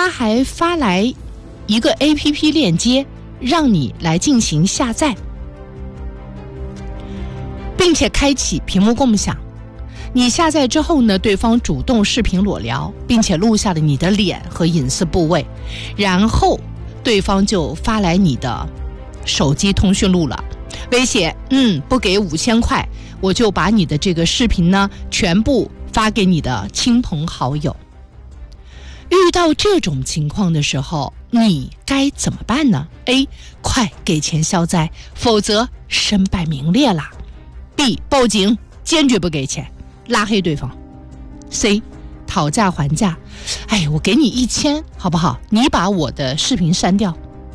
他还发来一个 APP 链接，让你来进行下载，并且开启屏幕共享。你下载之后呢，对方主动视频裸聊，并且录下了你的脸和隐私部位，然后对方就发来你的手机通讯录了，威胁不给5000块，我就把你的这个视频呢全部发给你的亲朋好友。遇到这种情况的时候，你该怎么办呢？ A. 快给钱消灾，否则身败名裂啦。 B. 报警，坚决不给钱，拉黑对方。 C. 讨价还价，我给你1000好不好，你把我的视频删掉。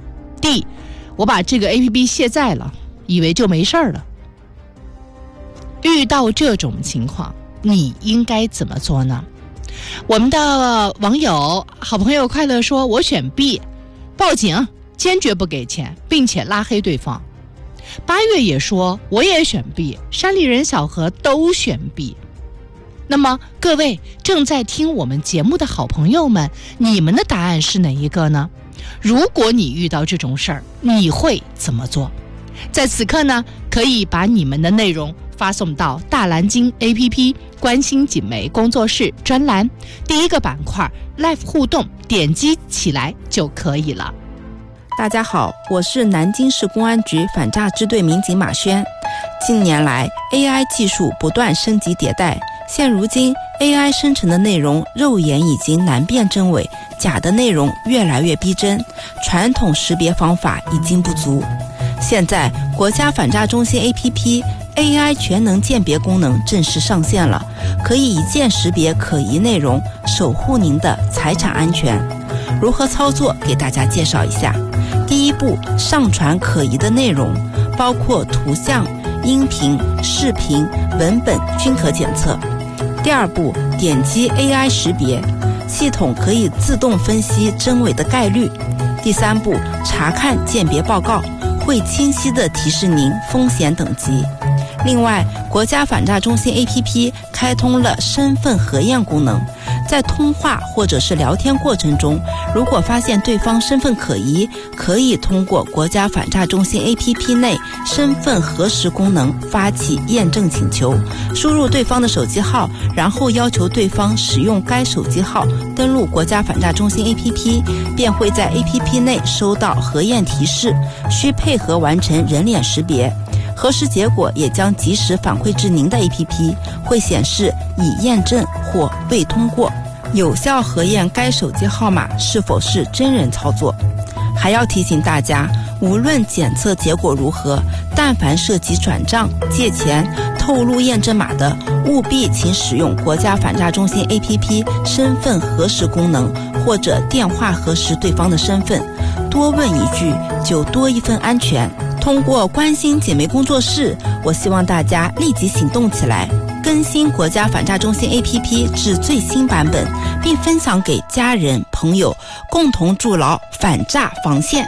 D. 我把这个 APP 卸载了，以为就没事了。遇到这种情况，你应该怎么做呢？我们的网友好朋友快乐说，我选 B， 报警，坚决不给钱，并且拉黑对方。8月也说，我也选 B， 山里人小何都选 B。 那么各位正在听我们节目的好朋友们，你们的答案是哪一个呢？如果你遇到这种事儿，你会怎么做？在此刻呢，可以把你们的内容发送到大蓝鲸 APP 关心锦媒工作室专栏第一个板块 Live 互动，点击起来就可以了。 大家好，我是南京市公安局反诈支队民警马轩。近年来 AI 技术不断升级迭代，现如今 AI 生成的内容肉眼已经难辨真伪，假的内容越来越逼真，传统识别方法已经不足。现在国家反诈中心 APP AI 全能鉴别功能正式上线了，可以一键识别可疑内容，守护您的财产安全。如何操作，给大家介绍一下。第一步，上传可疑的内容，包括图像、音频、视频、文本均可检测。第二步，点击 AI 识别，系统可以自动分析真伪的概率。第三步，查看鉴别报告，会清晰地提示您风险等级。另外，国家反诈中心 APP 开通了身份核验功能，在通话或者是聊天过程中，如果发现对方身份可疑，可以通过国家反诈中心 APP 内身份核实功能发起验证请求，输入对方的手机号，然后要求对方使用该手机号登录国家反诈中心 APP， 便会在 APP 内收到核验提示，需配合完成人脸识别。核实结果也将及时反馈至您的 APP， 会显示已验证或未通过，有效核验该手机号码是否是真人操作。还要提醒大家，无论检测结果如何，但凡涉及转账、借钱、透露验证码的，务必请使用国家反诈中心 APP 身份核实功能，或者电话核实对方的身份。多问一句，就多一份安全。通过关心姐妹工作室，我希望大家立即行动起来，更新国家反诈中心 APP 至最新版本，并分享给家人朋友，共同筑牢反诈防线。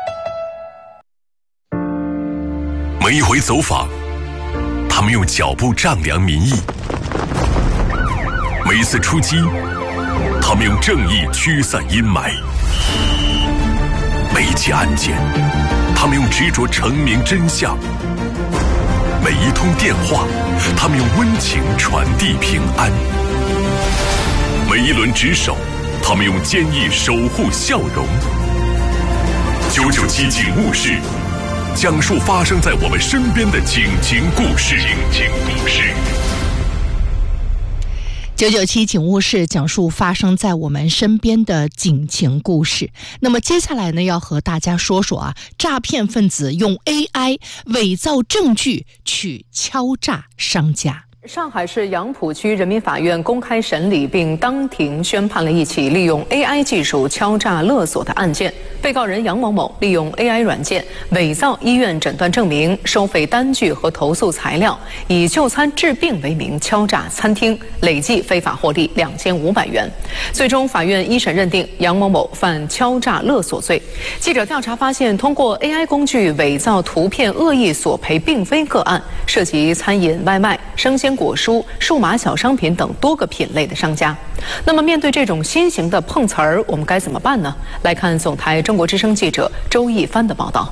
每一回走访，他们用脚步丈量民意；每一次出击，他们用正义驱散阴霾；每一起案件，他们用执着澄明真相；每一通电话，他们用温情传递平安；每一轮值守，他们用坚毅守护笑容。997警务室，讲述发生在我们身边的警情故事。 997警务室，讲述发生在我们身边的警情故事。那么接下来呢，要和大家说说诈骗分子用 AI 伪造证据去敲诈商家。 上海市杨浦区人民法院公开审理并当庭宣判了一起利用 AI 技术敲诈勒索的案件。被告人杨某某利用 AI 软件伪造医院诊断证明、收费单据和投诉材料，以就餐治病为名敲诈餐厅，累计非法获利2500元。最终，法院一审认定杨某某犯敲诈勒索罪。记者调查发现，通过 AI 工具伪造图片恶意索赔并非个案，涉及餐饮、外卖、生鲜鲜果蔬、数码小商品等多个品类的商家。那么面对这种新型的碰瓷儿，我们该怎么办呢？来看总台中国之声记者周一帆的报道。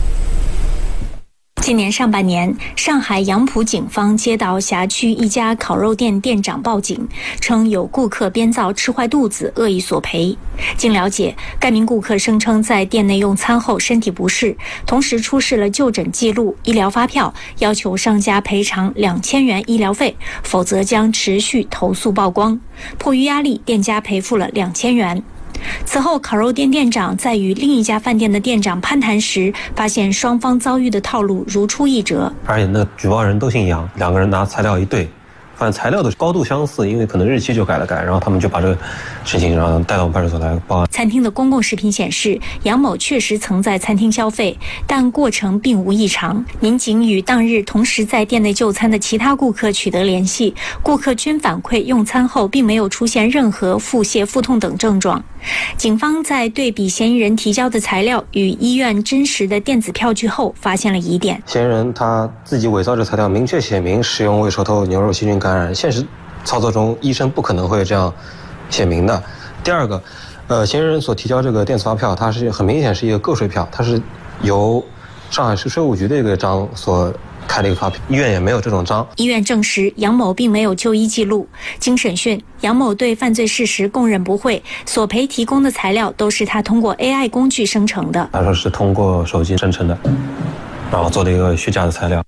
今年上半年，上海杨浦警方接到辖区一家烤肉店店长报警，称有顾客编造吃坏肚子，恶意索赔。经了解，该名顾客声称在店内用餐后身体不适，同时出示了就诊记录、医疗发票，要求商家赔偿2000元医疗费，否则将持续投诉曝光。迫于压力，店家赔付了2000元。此后，烤肉店店长在与另一家饭店的店长攀谈时，发现双方遭遇的套路如出一辙。 而且那个举报人都姓杨，两个人拿材料一对，发现材料的高度相似，因为可能日期就改了改，然后他们就把这个事情然后带到派出所来报案。 餐厅的公共视频显示，杨某确实曾在餐厅消费，但过程并无异常。民警与当日同时在店内就餐的其他顾客取得联系，顾客均反馈用餐后并没有出现任何腹泻、腹痛等症状。警方在对比嫌疑人提交的材料与医院真实的电子票据后，发现了疑点。 嫌疑人他自己伪造这材料，明确写明使用胃熟透牛肉细菌感染，现实操作中医生不可能会这样写明的。第二个，嫌疑人所提交这个电子发票，它是很明显是一个个税票，它是由上海市税务局的一个章所开了一个发票，医院也没有这种章。 医院证实杨某并没有就医记录。经审讯，杨某对犯罪事实供认不讳，索赔提供的材料都是他通过 AI 工具生成的。 他说是通过手机生成的，然后做了一个虚假的材料。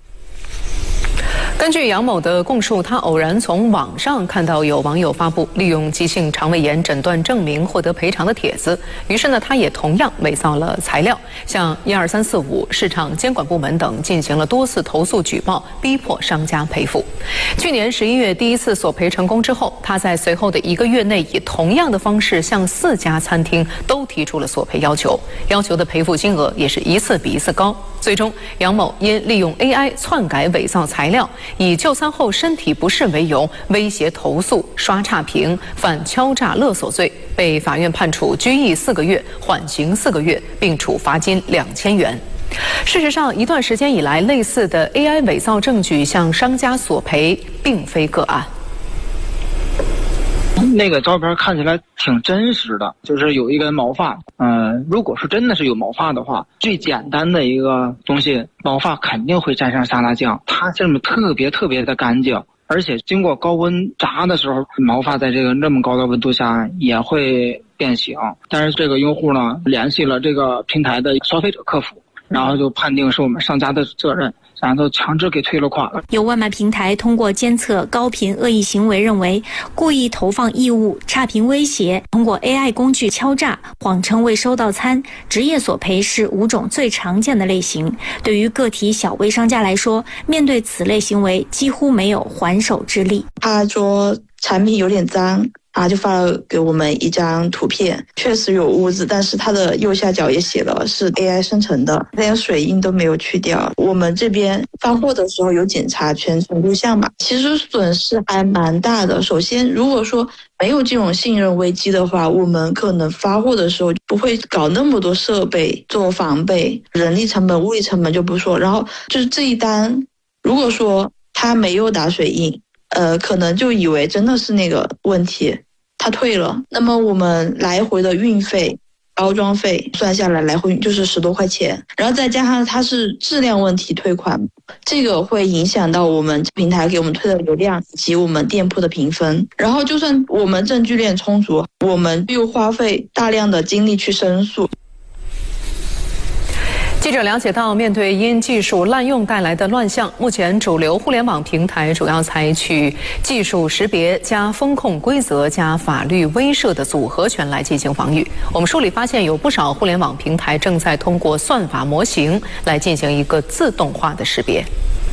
根据杨某的供述，他偶然从网上看到有网友发布利用急性肠胃炎诊断证明获得赔偿的帖子，于是呢，他也同样伪造了材料，向12345市场监管部门等进行了多次投诉举报，逼迫商家赔付。去年11月第一次索赔成功之后，他在随后的1个月内以同样的方式向4家餐厅都提出了索赔要求，要求的赔付金额也是一次比一次高。最终，杨某因利用 AI 篡改伪造材料，以就餐后身体不适为由威胁投诉、刷差评，犯敲诈勒索罪，被法院判处拘役4个月，缓刑4个月，并处罚金2000元。事实上，一段时间以来，类似的 AI 伪造证据向商家索赔并非个案。 那个照片看起来挺真实的，就是有一根毛发。如果是真的是有毛发的话，最简单的一个东西，毛发肯定会沾上沙拉酱，它这么特别的干净，而且经过高温炸的时候，毛发在这个那么高的温度下也会变形。但是这个用户呢，联系了这个平台的消费者客服，然后就判定是我们商家的责任，然后强制给退了款了。 有外卖平台通过监测高频恶意行为，认为故意投放异物、差评威胁、通过 AI 工具敲诈、谎称未收到餐、职业索赔是5种最常见的类型。对于个体小微商家来说，面对此类行为几乎没有还手之力。 他说产品有点脏就发了给我们一张图片，确实有污渍，但是它的右下角也写了是 AI 生成的，连水印都没有去掉。我们这边发货的时候有检查全程录像嘛，其实损失还蛮大的。首先，如果说没有这种信任危机的话，我们可能发货的时候不会搞那么多设备做防备，人力成本、物力成本就不说。然后就是这一单，如果说他没有打水印，可能就以为真的是那个问题，他退了。那么我们来回的运费、包装费算下来，来回就是10多块钱，然后再加上它是质量问题退款，这个会影响到我们平台给我们推的流量以及我们店铺的评分。然后就算我们证据链充足，我们又花费大量的精力去申诉。 记者了解到，面对因技术滥用带来的乱象，目前主流互联网平台主要采取技术识别加风控规则加法律威慑的组合拳来进行防御。我们梳理发现，有不少互联网平台正在通过算法模型来进行一个自动化的识别。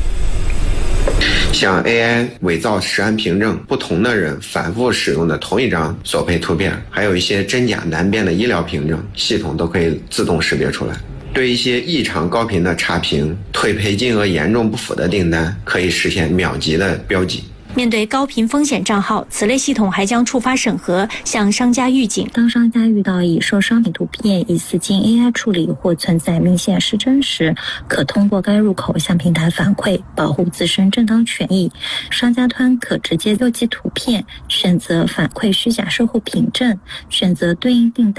像 AI 伪造实案凭证，不同的人反复使用的同一张索赔图片，还有一些真假难辨的医疗凭证，系统都可以自动识别出来。对一些异常高频的差评、退赔金额严重不符的订单，可以实现秒级的标记。 面对高频风险账号，此类系统还将触发审核，向商家预警。 当商家遇到已售商品图片疑似经 AI 处理或存在明显失真时，可通过该入口向平台反馈，保护自身正当权益。商家端可直接邮寄图片，选择反馈虚假售后凭证，选择对应订单